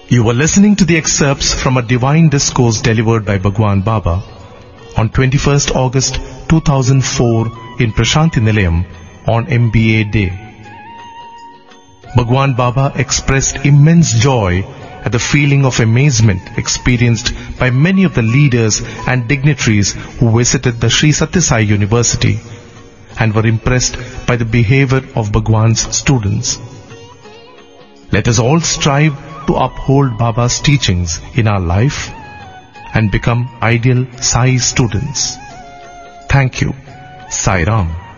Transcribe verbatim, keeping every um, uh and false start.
You were listening to the excerpts from a divine discourse delivered by Bhagwan Baba on twenty-first August two thousand four in Prashanti Nilayam on M B A Day. Bhagwan Baba expressed immense joy at the feeling of amazement experienced by many of the leaders and dignitaries who visited the Sri Sathya Sai University and were impressed by the behavior of Bhagwan's students. Let us all strive to uphold Baba's teachings in our life and become ideal Sai students. Thank you. Sai Ram.